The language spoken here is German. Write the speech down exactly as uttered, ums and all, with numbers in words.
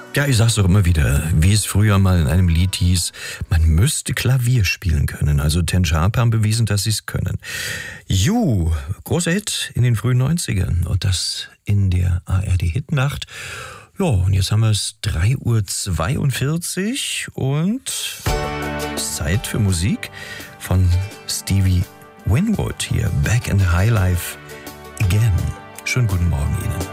Ja, ich sag's doch immer wieder, wie es früher mal in einem Lied hieß, man müsste Klavier spielen können. Also Ten Sharp haben bewiesen, dass sie es können. You, großer Hit in den frühen neunzigern und das in der A R D-Hitnacht. Ja, und jetzt haben wir es drei Uhr zweiundvierzig und es ist Zeit für Musik von Stevie Winwood hier. Back in the High Life again. Schönen guten Morgen Ihnen.